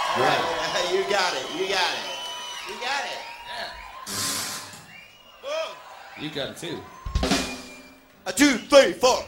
Right. You got it. You got it. You got it. Yeah. Whoa. You got it too. 1, 2, 3, 4.